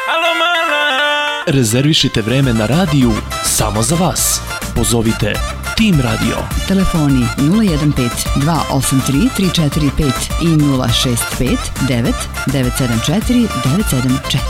Rezervišite vreme na radiju samo za vas. Pozovite Tim Radio. Telefoni 015 283 345 i 065 9 974 974.